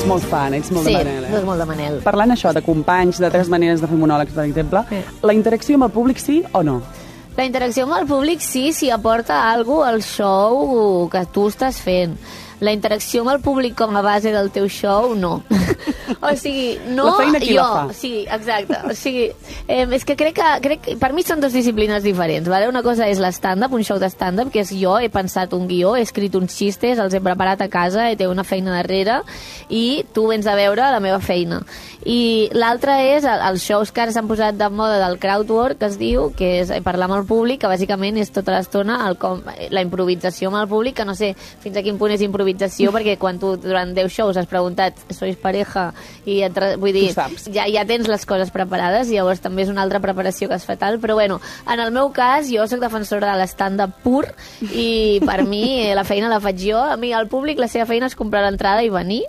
ets molt fan, ets molt de Manel. Sí, molt de Manel. Parlant això de companys, de 3 maneres de fer monòlegs, per exemple, la interacció amb el públic sí o no? La interacció amb el públic sí, si aporta alguna cosa al show que tu estàs fent. La interacció amb el públic com a base del teu show, no. O sigui, no la feina qui jo. La fa? Sí, exacte. O sigui, és que crec que per mi són 2 disciplines diferents. Vale? Una cosa és l'stand-up, un show de stand-up, que és jo, he pensat un guió, he escrit uns xistes, els he preparat a casa, té una feina darrere, i tu vens a veure la meva feina. I l'altre és els shows que ara s'han posat de moda del crowdwork, que es diu, que és parlar amb el públic, que bàsicament és tota l'estona la improvisació amb el públic, que no sé fins a quin punt és improvisació, perquè quan tu durant 10 shows has preguntat ¿sois pareja? I vull dir, ja tens les coses preparades, i llavors també és una altra preparació que es fa tal, però bueno, en el meu cas jo soc defensora de l'stand-up pur, i per mi la feina la faig jo. A mi el públic la seva feina és comprar l'entrada i venir,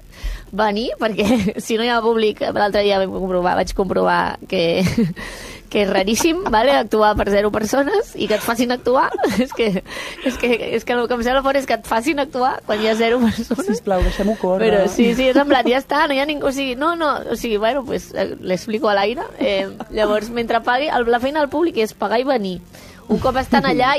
perquè si no hi ha públic, l'altre dia vaig comprovar que és raríssim, vale? Actuar per 0 persones i que et facin actuar. És que el que em sembla fort és que et facin actuar quan hi ha 0 persones. Sisplau, deixem-ho córrer. Però sí, és en plan, ja està, no hi ha ningú. O sigui, bueno, pues l'explico a l'aire. Llavors, mentre pagui, la feina del públic és pagar i venir. Un cop estan allà,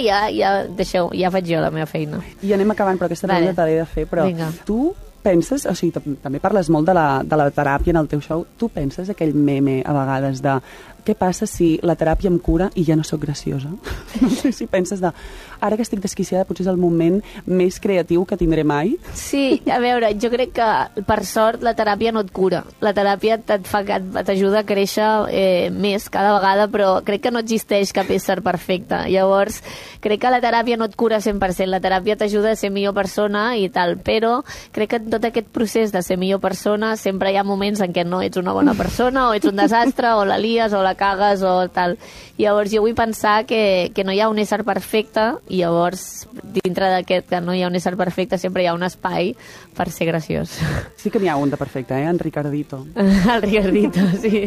ja faig jo la meva feina. I anem acabant, però aquesta pregunta t'he de fer. Però tu penses, o sigui, també parles molt de la teràpia en el teu show, tu penses aquell meme a vegades de què passa si la teràpia em cura i ja no sóc graciosa? No sé si penses ara que estic desquiciada potser és el moment més creatiu que tindré mai. Sí, a veure, jo crec que per sort la teràpia no et cura. La teràpia t'ajuda a créixer més cada vegada, però crec que no existeix cap ésser perfecte. Llavors, crec que la teràpia no et cura 100%, la teràpia t'ajuda a ser millor persona i tal, però crec que en tot aquest procés de ser millor persona sempre hi ha moments en què no ets una bona persona, o ets un desastre, o la lies, o la cagues, o tal. Llavors jo vull pensar que no hi ha un ésser perfecte, i llavors dintre d'aquest que no hi ha un ésser perfecte sempre hi ha un espai per ser graciós. Sí que n'hi ha un de perfecte, en Ricardito. El Ricardito, sí.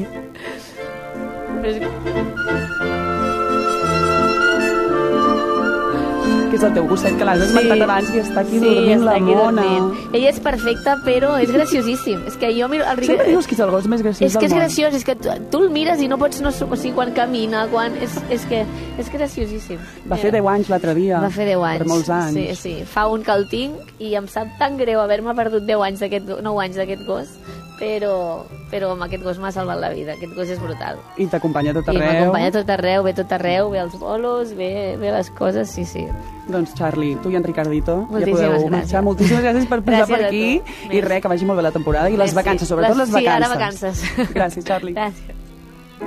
Que és el teu gosset, que l'has esmentat abans i està aquí dormint la mona. Ell és perfecte, però és graciosíssim. És que jo miro el Ricardito... Sempre dius que és el gos més graciós del món. És que és graciós, és que tu el mires i no pots... O sigui, quan camina, és que és graciosíssim. Va fer 10 anys l'altre dia. Va fer 10 anys. Per molts anys. Sí, sí. Fa un que el tinc i em sap tan greu haver-me perdut 9 anys d'aquest gos, però amb aquest gos m'ha salvat la vida. Aquest gos és brutal. I t'acompanya a tot arreu. I m'acompanya a tot arreu, ve tot arreu, ve als bolos, ve les coses, sí, sí. Doncs, Charlie, tu i en Ricardito moltíssimes ja podeu marxar. Moltíssimes gràcies per passar per aquí. I res, que vagi molt bé la temporada i les vacances, sobretot les vacances. Sí, ara vacances. Gràcies, Charlie. Gràcies.